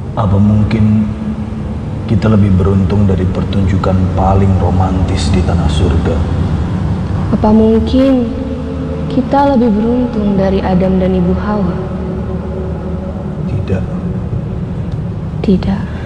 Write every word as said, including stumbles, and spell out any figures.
Apa mungkin kita lebih beruntung dari pertunjukan paling romantis di tanah surga? Apa mungkin kita lebih beruntung dari Adam dan Ibu Hawa? Tidak. Tidak.